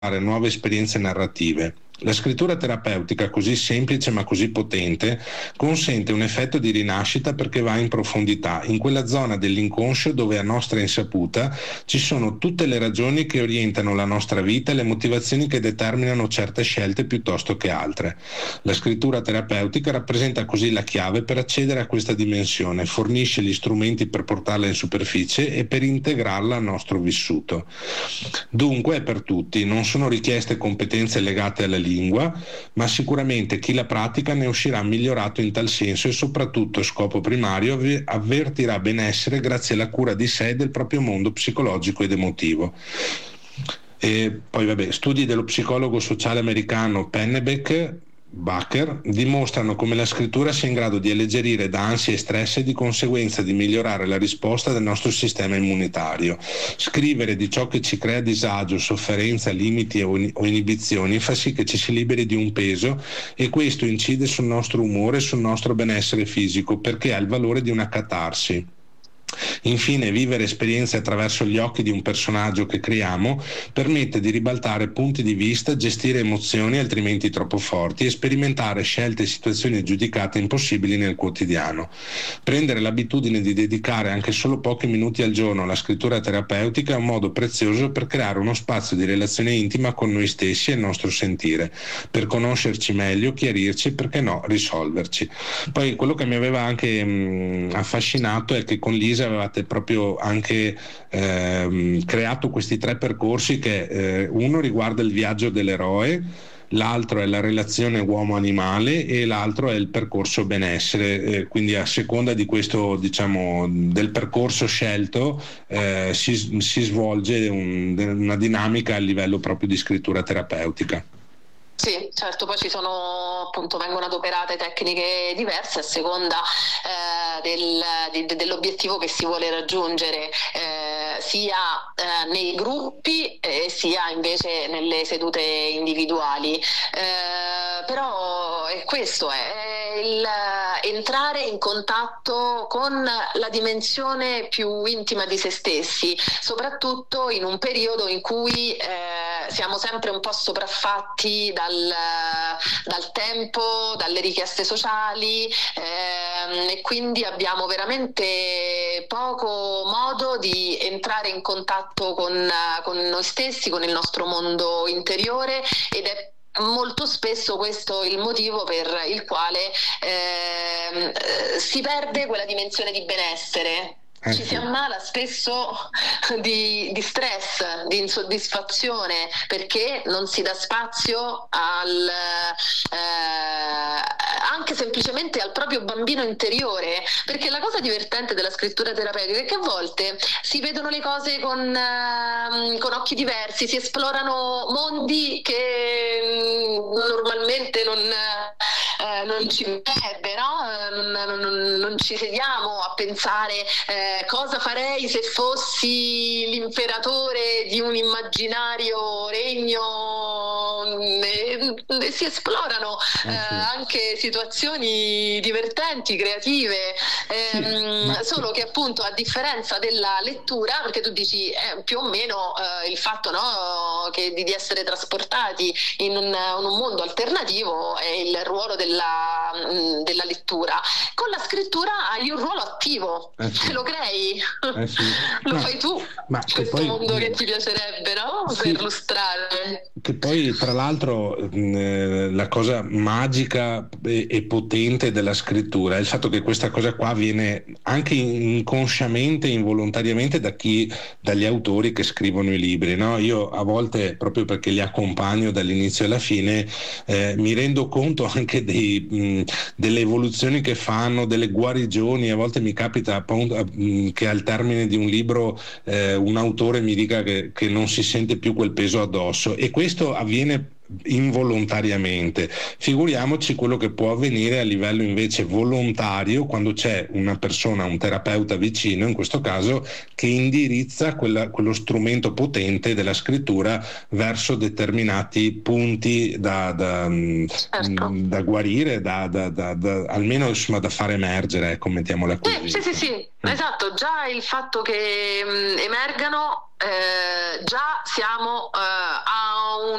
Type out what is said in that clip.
nuove esperienze narrative. La scrittura terapeutica, così semplice ma così potente, consente un effetto di rinascita perché va in profondità, in quella zona dell'inconscio dove a nostra insaputa ci sono tutte le ragioni che orientano la nostra vita e le motivazioni che determinano certe scelte piuttosto che altre. La scrittura terapeutica rappresenta così la chiave per accedere a questa dimensione, fornisce gli strumenti per portarla in superficie e per integrarla al nostro vissuto. Dunque è per tutti, non sono richieste competenze legate alla lingua, ma sicuramente chi la pratica ne uscirà migliorato in tal senso e soprattutto, scopo primario, avvertirà benessere grazie alla cura di sé e del proprio mondo psicologico ed emotivo. E poi studi dello psicologo sociale americano Pennebeck Baker dimostrano come la scrittura sia in grado di alleggerire da ansia e stress e di conseguenza di migliorare la risposta del nostro sistema immunitario. Scrivere di ciò che ci crea disagio, sofferenza, limiti o inibizioni fa sì che ci si liberi di un peso e questo incide sul nostro umore e sul nostro benessere fisico perché ha il valore di una catarsi. Infine, vivere esperienze attraverso gli occhi di un personaggio che creiamo permette di ribaltare punti di vista, gestire emozioni altrimenti troppo forti e sperimentare scelte e situazioni giudicate impossibili nel quotidiano. Prendere l'abitudine di dedicare anche solo pochi minuti al giorno alla scrittura terapeutica è un modo prezioso per creare uno spazio di relazione intima con noi stessi e il nostro sentire, per conoscerci meglio, chiarirci e, perché no, risolverci. Poi quello che mi aveva anche affascinato è che con Lisa avevate proprio anche creato questi 3 percorsi che uno riguarda il viaggio dell'eroe, l'altro è la relazione uomo-animale e l'altro è il percorso benessere, quindi a seconda di questo, diciamo, del percorso scelto si svolge una dinamica a livello proprio di scrittura terapeutica. Sì, certo, poi ci sono, appunto, vengono adoperate tecniche diverse a seconda dell'obiettivo che si vuole raggiungere, sia nei gruppi sia invece nelle sedute individuali. Però questo è il entrare in contatto con la dimensione più intima di se stessi, soprattutto in un periodo in cui siamo sempre un po' sopraffatti dal tempo, dalle richieste sociali, e quindi abbiamo veramente poco modo di entrare in contatto con noi stessi, con il nostro mondo interiore, ed è molto spesso questo il motivo per il quale si perde quella dimensione di benessere. Ci si ammala spesso di stress, di insoddisfazione, perché non si dà spazio anche semplicemente al proprio bambino interiore, perché la cosa divertente della scrittura terapeutica è che a volte si vedono le cose con occhi diversi, si esplorano mondi che normalmente non ci vedrebbe, no? Non ci sediamo a pensare cosa farei se fossi l'imperatore di un immaginario regno, e si esplorano anche situazioni divertenti, creative, solo che appunto, a differenza della lettura, perché tu dici più o meno il fatto, no, che di essere trasportati in un mondo alternativo è il ruolo della lettura. Con la scrittura hai un ruolo attivo, te lo crei, lo fai tu, questo poi, mondo che ti piacerebbe, no? Sì, per illustrare. Che poi tra l'altro la cosa magica e potente della scrittura è il fatto che questa cosa qua viene anche inconsciamente, involontariamente dagli autori che scrivono i libri, no? Io a volte, proprio perché li accompagno dall'inizio alla fine, mi rendo conto anche delle evoluzioni che fanno, delle guarigioni. A volte mi capita appunto che al termine di un libro un autore mi dica che non si sente più quel peso addosso, e questo avviene involontariamente. Figuriamoci quello che può avvenire a livello invece volontario, quando c'è una persona, un terapeuta vicino, in questo caso, che indirizza quello strumento potente della scrittura verso determinati punti da Certo. guarire, almeno insomma da far emergere, ecco, mettiamola così. Sì, esatto, già il fatto che emergano, già siamo a